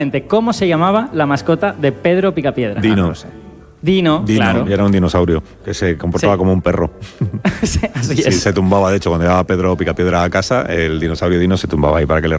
¿Cómo se llamaba la mascota de Pedro Picapiedra? Dino. No lo sé. Dino, claro. Y era un dinosaurio que se comportaba como un perro. Así Sí, es. se tumbaba. De hecho, cuando llegaba Pedro Picapiedra a casa, el dinosaurio Dino se tumbaba ahí para que le